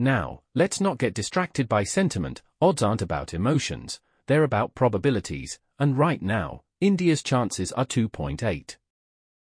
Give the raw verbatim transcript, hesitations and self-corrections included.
Now, let's not get distracted by sentiment. Odds aren't about emotions, they're about probabilities, and right now, India's chances are two point eight.